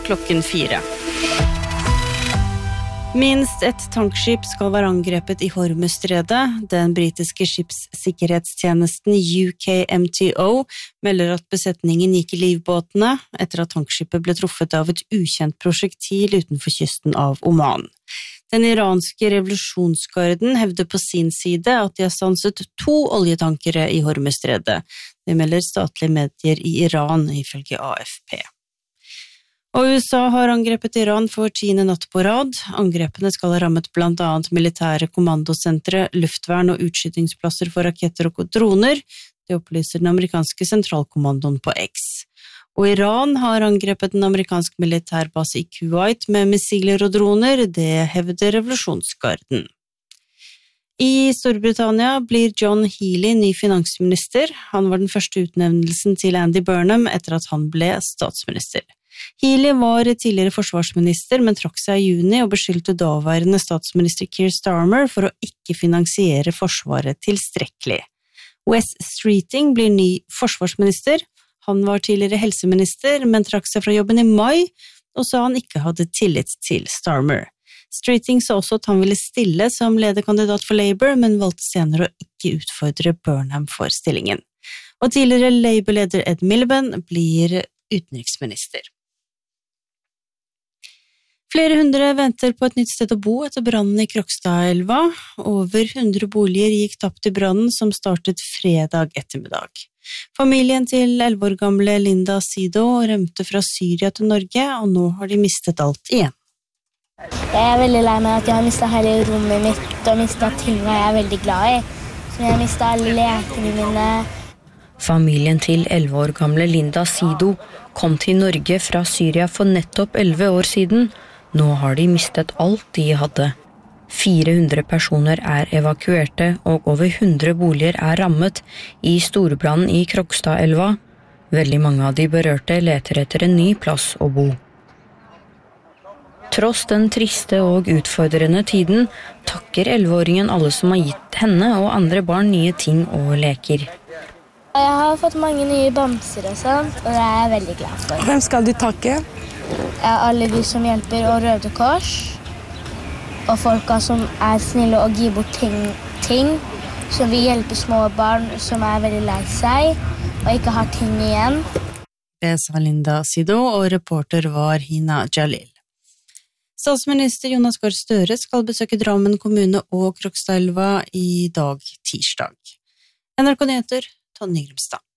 4. Minst et tankskip skal være angrepet i Hormuzstredet. Den britiske skipssikkerhetstjenesten UKMTO melder at besetningen gikk i livbåtene etter at tankskipet ble truffet av et ukjent prosjektil utenfor kysten av Oman. Den iranske revolusjonsgarden hevder på sin side at de har stanset 2 oljetankere i Hormuzstredet. Det melder statlige medier i Iran ifølge AFP. Og USA har angrepet Iran for 10. natt på rad. Angrepene skal ha rammet blant annet militære kommandosentre, luftvern og utskytingsplasser for raketter og droner. Det opplyser den amerikanske sentralkommandoen på X. Og Iran har angrepet en amerikansk militærbase i Kuwait med missiler og droner. Det hevder revolusjonsgarden. I Storbritannia blir John Healey ny finansminister. Han var den første utnevnelsen til Andy Burnham etter at han ble statsminister. Healey var tidligere forsvarsminister, men trakk seg i juni og beskyldte daværende statsminister Keir Starmer for å ikke finansiere forsvaret tilstrekkelig. Wes Streeting blir ny forsvarsminister. Han var tidligere helseminister, men trakk seg fra jobben i mai, og sa han ikke hadde tillit til Starmer. Streeting sa også at han ville stille som lederkandidat for Labour, men valgte senere å ikke utfordre Burnham for stillingen. Og tidligere Labour-leder Ed Miliband blir utenriksminister. Flere hundre venter på et nytt sted å bo etter brannen i Krokstadelva. Over 100 boliger gikk tapt i brannen som startet fredag ettermiddag. Familien til 11 år gamle Linda Sido rømte fra Syria til Norge, og nå har de mistet alt igjen. Jeg er veldig lei meg at jeg har mistet hele rommet mitt og mistet tingene jeg er veldig glad i. Så jeg har mistet alle lekene mine. Familien til 11 år gamle Linda Sido kom til Norge fra Syria for nettopp 11 år siden. Nå har de mistet alt de hadde. 400 personer er evakuerte, og over 100 boliger er rammet i storbrannen i Krokstadelva. Veldig mange av de berørte leter etter en ny plass å bo. Tross den triste og utfordrende tiden, takker 11-åringen alle som har gitt henne og andre barn nye ting og leker. Jeg har fått mange nye bamser og sånt, og det er jeg veldig glad for. Hvem skal du takke? Alle de som hjelper, og Røde Kors, og folka som er snille og gir bort ting som vil hjelpe små barn som er veldig lei seg, og ikke har ting igjen. Det sa Linda Sido, og reporter var Hina Jalil. Statsminister Jonas Gahr Støre skal besøke Drammen kommune og Krokstadelva i dag, tirsdag. NRK Nyheter, Tonje Grimstad.